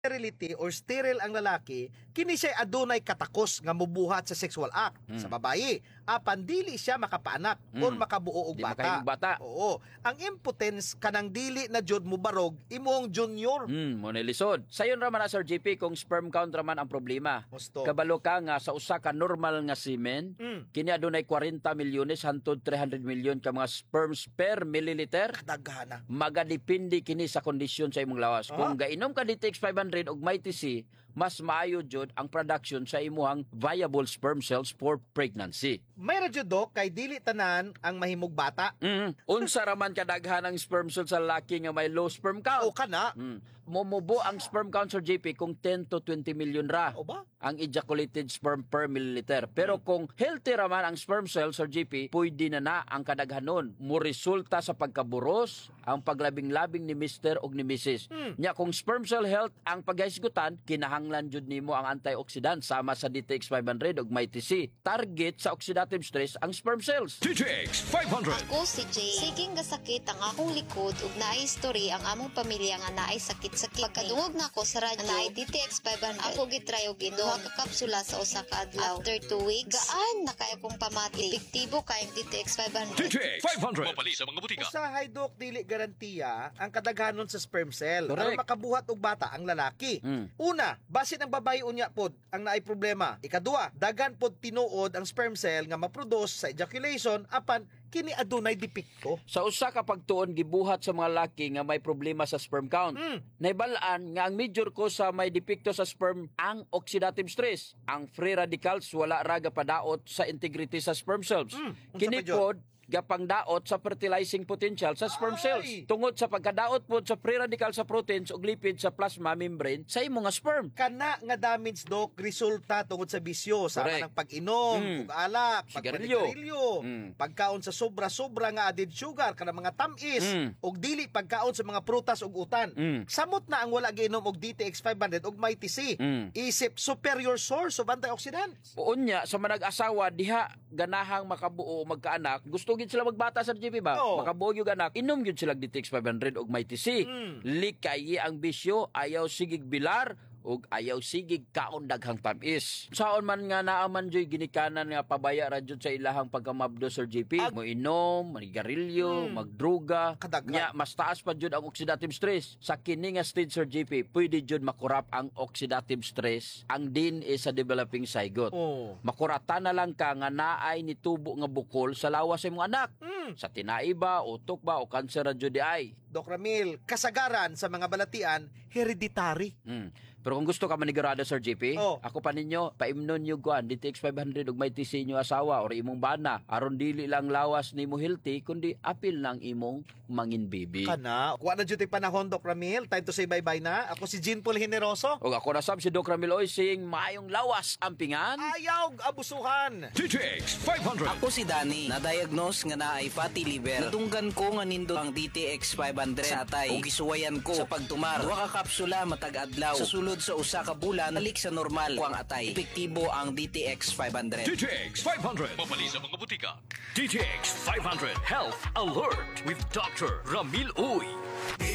sterility or sterile ang lalaki, kini siya adunay katakos nga mubuhat sa sexual act sa babayi. Apan dili siya makapaanak or makabuo og Di bata. makahimong bata. Oo. Ang impotence kanang dili na jud mubarog imong junior. Mo nilisod. Sayon raman na Sir JP kung sperm count raman ang problema. Gusto. Kabalo ka nga sa usa ka normal nga semen, kini adunay 40 milyones hangtod 300 milyon ka mga sperms per milliliter. Daghana. Magadepende kini sa kondisyon sa imong lawas. Kung gainom ka DTX 500 og may TC, mas maayo jud ang production sa imuhang viable sperm cells for pregnancy. May radyo dok kay dili tanan ang mahimog bata. Unsa raman kadaghan ang sperm cells sa lalaki nga may low sperm count? O kana. Mumubo ang sperm count Sir JP kung 10 to 20 million ra. O ba? Ang ejaculated sperm per milliliter. Pero kung healthy raman ang sperm cells Sir JP, pwede na ang kadaghanon. Mo resulta sa pagkaburos ang paglabing-labing ni Mr. og ni Mrs. Nya kung sperm cell health ang paghisgutan, kinahanglan jud nimo ang antioxidant sama sa DTX 500 ug may TC. Target sa oxidative stress ang sperm cells. DTX 500. Ako si Jay. Siging gasakit ang akong likod ug naay history ang among pamilya nga naay sakit-sakit. Pagkadungog na ako sa radyo, naay DTX 500. Ako gitry og duha ka kapsula sa usa ka adlaw. After 2 weeks, gaan na kay akong pamati. Epektibo kay ang DTX 500. DTX 500. Mapali sa mga butika. Usahay dok dili garantiya ang kadaghanon sa sperm cell Correct. aron makabuhat og bata ang lalaki. Una, basin ang babayi unya pod ang naay problema. Ikaduha, daghan pod tinuod ang sperm cell nga maproduce sa ejaculation apan kini adunay depekto. Sa usa ka pagtuon gibuhat sa mga laki nga may problema sa sperm count. Naibal-an nga ang major cause sa may depekto sa sperm ang oxidative stress. Ang free radicals wala ra gapadaot sa integrity sa sperm cells. Kini Unsa pa jud? pod gapangdaot sa fertilizing potential sa sperm cells. Tungod sa pagkadaot pod sa free radical sa proteins ug lipid sa plasma membrane sa imong nga sperm. Kana nga damage dok resulta tungod sa bisyo sama Correct. ng pag-inom ug alak, Sigarilyo. pagpanigarilyo, pagkaon sa sobra-sobra nga added sugar kana mga tamis ug dili pagkaon sa mga prutas ug utan. Samot na ang wala giinom og DTX 500 ug may TC. Isip superior source of antioxidants. Unya sa manag-asawa diha ganahang makabuo o magkaanak, gusto gid sila magbata sa GP ba? Oo. Makabuo gyud anak, inom gyud sila DTX 500 og may TC. Likay ang bisyo, ayaw sigig bilar ug ayaw sigig kaon daghang tamis. Saon man nga naaman joy ginikanan nga pabaya ra jud sa ilahang pagkamabdo Sir JP. Mo inom, manigarilyo, magdruga. Kadaghan. Nya mas taas pa jud ang oxidative stress. Sa kini nga stage Sir JP, pwede jud makurap ang oxidative stress ang DNA sa developing zygote. Oh. Makurata na lang ka nga naay nitubo nga bukol sa lawas sa imong anak. Sa tinai ba, utok ba, o kanser ra jud di ay. Doc Ramil, kasagaran sa mga balatian hereditary. Pero kung gusto ka manigurado Sir JP, Oh. ako pa ninyo, paimnon nyo kuan, DTX 500 ug may TC nyo asawa or imong bana. Aron dili lang lawas nimo healthy, kundi apil ng imong mangin baby. Kana, kuha na dyan panahon, Doc Ramil. Time to say bye-bye na. Ako si Jean Paul Generoso. O ako na sab si Doc Ramil Oysing, maayong lawas ampingan. Ayaw abusuhan. DTX 500. Ako si Danny, na-diagnose nga naay fatty liver. Natunggan ko nga nindo ang DTX 500 sa atay. O gisuwayan ko sa pagtumar. Duha ka kapsula matag adlaw. Sa sulod sa usa ka bulan, balik sa normal ko ang atay. Epektibo ang DTX 500. DTX 500. Mapali sa mga butika. DTX 500 Health Alert with Dr. Ramil Uy.